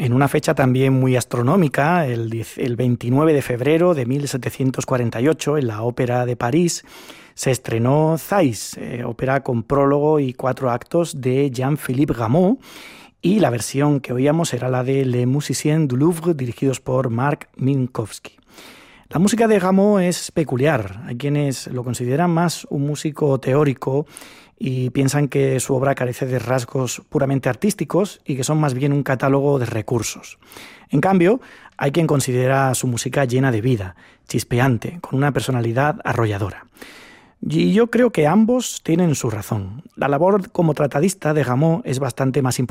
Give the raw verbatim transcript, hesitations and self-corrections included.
En una fecha también muy astronómica, el, el veintinueve de febrero de mil setecientos cuarenta y ocho, en la Ópera de París, se estrenó Thais, eh, ópera con prólogo y cuatro actos de Jean-Philippe Rameau, y la versión que oíamos era la de Les Musiciens du Louvre, dirigidos por Marc Minkowski. La música de Rameau es peculiar. Hay quienes lo consideran más un músico teórico y piensan que su obra carece de rasgos puramente artísticos y que son más bien un catálogo de recursos. En cambio, hay quien considera su música llena de vida, chispeante, con una personalidad arrolladora. Y yo creo que ambos tienen su razón. La labor como tratadista de Rameau es bastante más importante